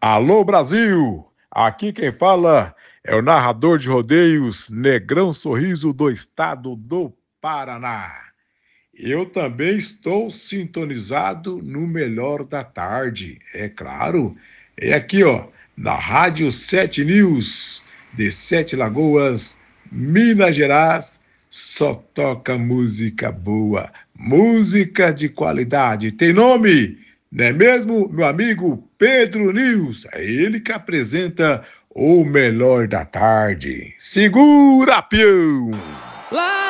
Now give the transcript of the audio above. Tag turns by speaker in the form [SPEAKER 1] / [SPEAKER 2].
[SPEAKER 1] Alô Brasil! Aqui quem fala é o narrador de rodeios Negrão Sorriso do estado do Paraná. Eu também estou sintonizado no melhor da tarde, é claro. É aqui, ó, na Rádio 7 News, de Sete Lagoas, Minas Gerais, só toca música boa, música de qualidade. Tem nome, não é mesmo, meu amigo Pedro News? É ele que apresenta o melhor da tarde. Segura, peão!